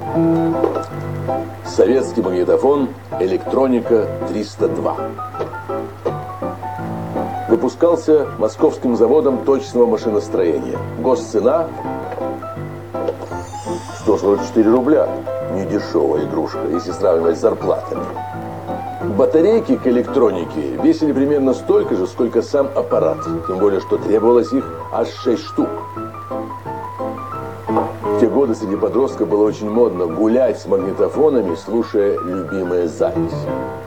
Советский магнитофон «Электроника 302». Выпускался Московским заводом точного машиностроения. Госцена 144 рубля. Недешевая игрушка, если сравнивать с зарплатами. Батарейки к электронике весили примерно столько же, сколько сам аппарат. Тем более, что требовалось их аж 6 штук. В те годы среди подростков было очень модно гулять с магнитофонами, слушая любимые записи.